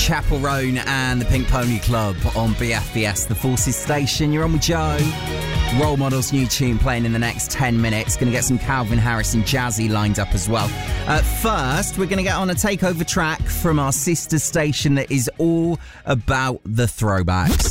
Chapel Roan and the Pink Pony Club on BFBS, the Forces Station. You're on with Joe. Role Models' new tune playing in the next 10 minutes. Going to get some Calvin Harris and Jazzy lined up as well. First, we're going to get on a takeover track from our sister station that is all about the throwbacks.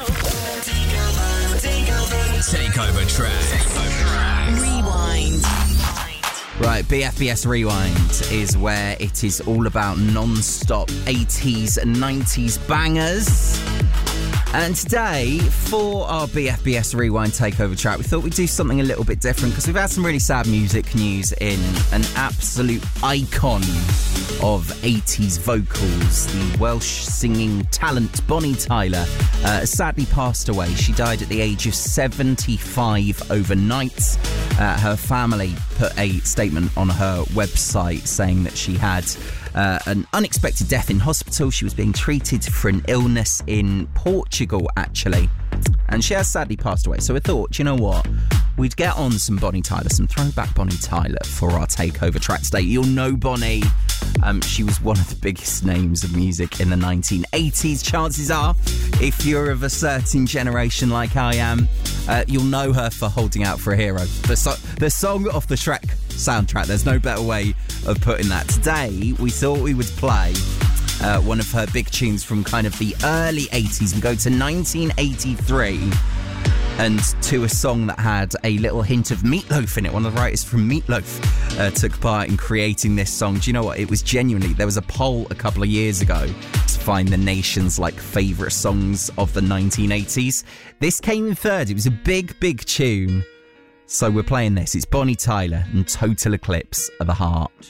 Takeover track. Rewind. Right, BFBS Rewind is where it is all about non-stop 80s and 90s bangers. And today, for our BFBS Rewind takeover track, we thought we'd do something a little bit different because we've had some really sad music news in an absolute icon of 80s vocals. The Welsh singing talent Bonnie Tyler sadly passed away. She died at the age of 75 overnight. Her family put a statement on her website saying that she had an unexpected death in hospital. She was being treated for an illness in Portugal, actually. And she has sadly passed away. So we thought, you know what? We'd get on some Bonnie Tyler, some throwback Bonnie Tyler for our takeover track today. You'll know Bonnie. She was one of the biggest names of music in the 1980s. Chances are, if you're of a certain generation like I am, you'll know her for Holding Out for a Hero. The song off the Shrek soundtrack. There's no better way of putting that. Today, we thought we would play one of her big tunes from kind of the early 80s and go to 1983 and to a song that had a little hint of Meatloaf in it. One of the writers from Meatloaf took part in creating this song. Do you know what? It was genuinely, there was a poll a couple of years ago to find the nation's favourite songs of the 1980s. This came in third. It was a big, big tune. So we're playing this. It's Bonnie Tyler and Total Eclipse of the Heart.